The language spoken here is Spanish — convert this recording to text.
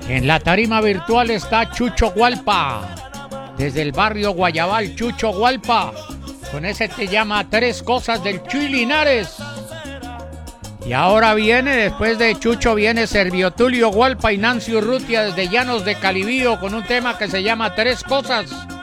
En la tarima virtual está Chucho Hualpa, desde el barrio Guayabal, Chucho Hualpa, con ese Te llama Tres Cosas del Chuy Linares. Y ahora viene, después de Chucho, viene Servio Tulio Hualpa y Nancy Urrutia desde Llanos de Calibío con un tema que se llama Tres Cosas.